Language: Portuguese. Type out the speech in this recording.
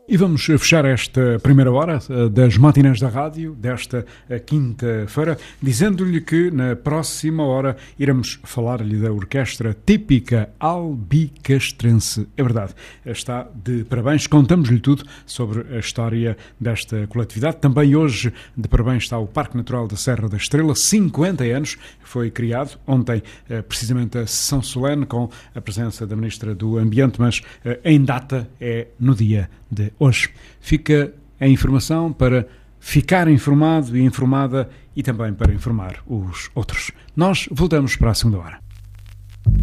E vamos fechar esta primeira hora das matinés da rádio desta quinta-feira, dizendo-lhe que na próxima hora iremos falar-lhe da orquestra típica albicastrense. É verdade, está de parabéns, contamos-lhe tudo sobre a história desta coletividade. Também hoje de parabéns está o Parque Natural da Serra da Estrela, 50 anos, foi criado ontem, precisamente a sessão solene com a presença da Ministra do Ambiente, mas em data é no dia de hoje. Fica a informação para ficar informado e informada e também para informar os outros. Nós voltamos para a segunda hora.